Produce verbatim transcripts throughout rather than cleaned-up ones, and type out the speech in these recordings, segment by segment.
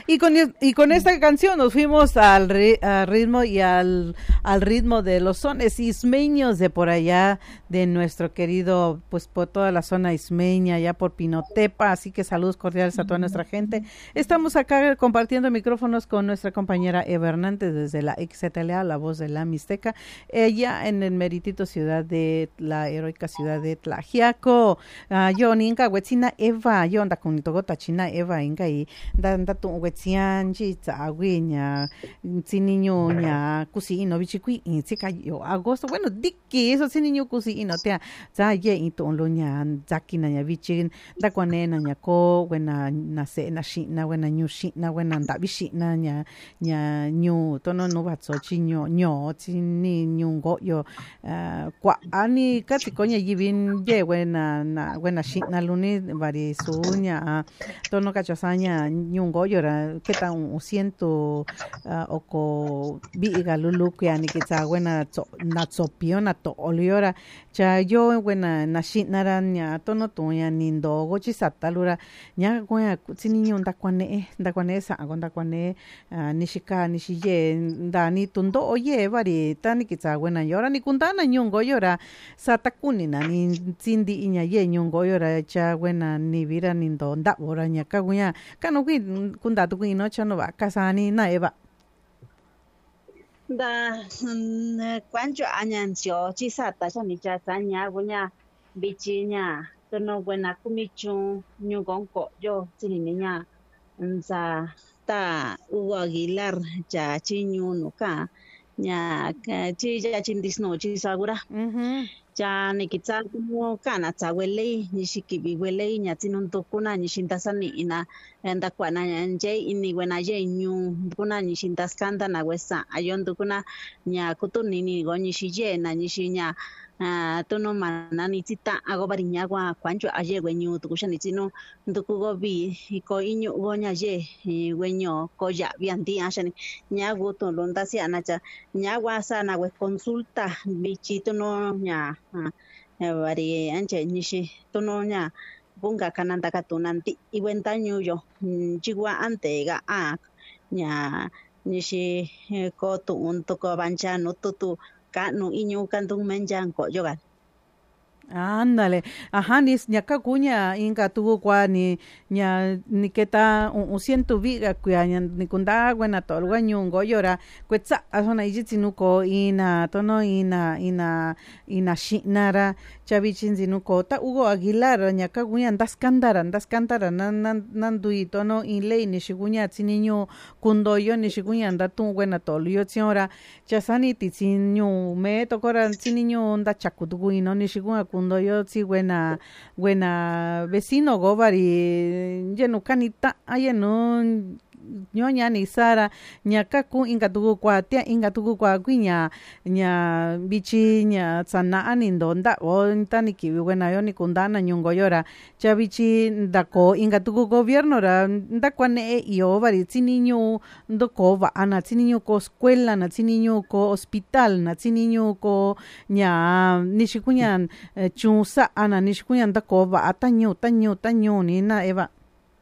Y con, y con esta canción nos fuimos al, ri, al ritmo y al, al ritmo de los sones ismeños de por allá, de nuestro querido, pues por toda la zona ismeña, ya por Pinotepa, así que saludos cordiales a toda nuestra gente. Estamos acá compartiendo micrófonos con nuestra compañera Eva Hernández desde la X Z L A, la voz de la Mixteca, ella en el meritito ciudad de, la heroica ciudad de Tlaxiaco. Uh, yo ninga huetzina Eva, yo anda con togota china Eva inga y da da tu huetzian chi tsawi nya niño nya kusino bichikui in sika yo agosto bueno dikki eso niño kusino tea za ye in to lo nya zakina nya bichin da kwanena nya ko wena na se na shi na wena nyu shi na wena nda bishi na nya nya nyu to no no batso chi nyo nyo chi ni nyu go yo kwa ani kati konya yibin ye wena na wena shi na luni vari sunya tono kachasanya nyungo yora keta un ciento oko biga lulu que ani kita wena na tsopio na to oliora cha yo wena na shinara nya tono tonya nindo gochi satalura nya goya siniño ndakwane ndakwane sa ndakwane nishika nishiye ndani tundo oye vari tani kita wena yora ni kundana nyungo yora satakuni na ni sindi inya ye nyungo yora cha wena ni vira nindo ndabora nya kagunya kanoki kundatu kuino chano va kasani na Eva da kwanjo anyancio chisata chani cha sanya gunya bichinya tono buena kumichu nyugonko yo chininya nza ta uagilar cha chinyu nuka nya chi ya chindisno chisagura mhm cha nikitsa como kana tsawele nishikibi wele nya tinunto kuna nishintasani ina enda kwana nje ini wena je nyu kuna nishintaskanda na wesa ayondo kuna nya kutunini go nishije na nishinya ah tono mana nitita ago barinya kwa kwancho aye wenyu tukusha nitino ndukugo bi ko inyo go nya je wenyo ko ya biandi ashani nya go to londa si anacha nya wasa na we consulta bichito no nya bari anche nishi tono nya bunga kananda katunanti iwenta nyuyo chigua antega a nya nishi ko tu unto ko bancha no tu ka no inyo kantung menjang ko yoga. Ándale, ajá, ni ñaka kuña inka tuvo kwa ni ña ni keta un ciento viga kuya ni kunda buena tolwa nyungo yora kwetsa asona ijitinuko ina tono ina ina ina shinara chavichin zinuko ta Hugo Aguilar ñaka kuña ndas kandara ndas kandara nan nan nandu tono in lei ni shiguña tsiniño kundoyo ni shiguña ndatu buena tolyo tsiora chasani titsinyo me tokora tsiniño nda chakutugu ino ni shiguña kundo yo si buena buena vecino gobari lleno canita ay no ñoña ni sara ñaka ku inga tugu kwa tia inga tugu kwa guiña ña bichi ña sana anindo nda o tani ki buena yo ni kundana nyungo yora cha bichi ndako inga tugu gobierno ra nda kwane yo bari tiniño ndoko va ana tiniño ko escuela na tiniño ko hospital na tiniño ko ña nishikuñan chusa ana nishikuñan ndako va ataño taño taño ni na Eva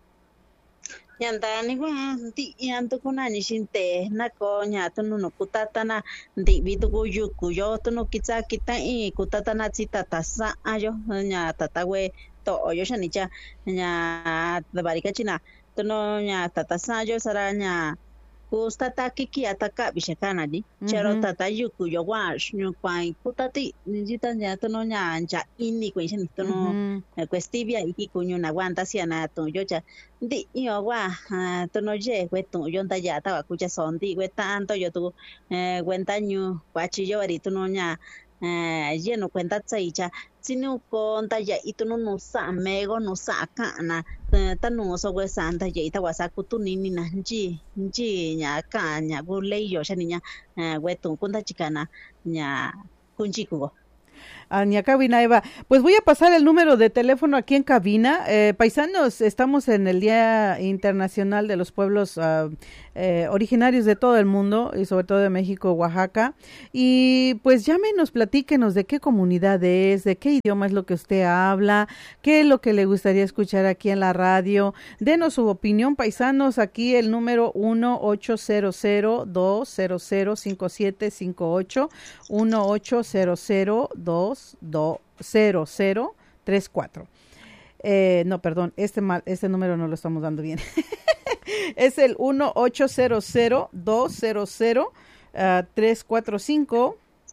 yanda ni gua ti yanto kuna ni shinte na ko nya to no kutata na ndi bitu ku yuku yo to no kitsa kita i kutata na chita tasa ayo nya tatawe to yo shani cha nya de barika china to no nya tatasa yo sara nya kustata kiki ataka bishakana di chero tata yuku yo wa nyu kwai kutati ni jita nya to no nya cha ini ko shani to no kwestibia iki kunyo na wanta siana to yo cha ndi yo wa to no je kwe to yo nda ya ta ku cha sondi kwe tanto yo tu eh cuenta nyu kwachi yo ri to no nya eh yeno cuenta tsaicha sinu ko nda ya ito no no sa mego no sa kana ta no so kwe santa ya ita wasa kutu nini na nji nji nya ka nya go le yo shani nya kwe to kunta chikana nya kunchi kugo Aquí en cabina, Eva. Pues voy a pasar el número de teléfono aquí en cabina. Eh, paisanos, estamos en el Día Internacional de los Pueblos uh, eh, originarios de todo el mundo y sobre todo de México, Oaxaca. Y pues llámenos, platíquenos de qué comunidad es, de qué idioma es lo que usted habla, qué es lo que le gustaría escuchar aquí en la radio. Denos su opinión, paisanos. Aquí el número uno ocho cero cero dos cero cero cinco siete cinco ocho, uno ocho cero cero dos dos cero cero tres cuatro. Eh, no, perdón, este mal, este número no lo estamos dando bien. Es el uno ocho cero cero dos cero cero tres cuatro cinco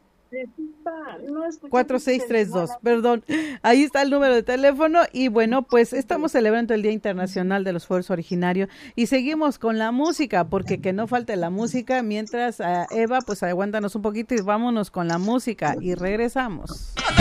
cuatro seis tres dos. Perdón, ahí está el número de teléfono. Y bueno, pues estamos celebrando el Día Internacional de los Pueblos Originarios y seguimos con la música, porque que no falte la música. Mientras, uh, Eva, pues aguántanos un poquito y vámonos con la música y regresamos.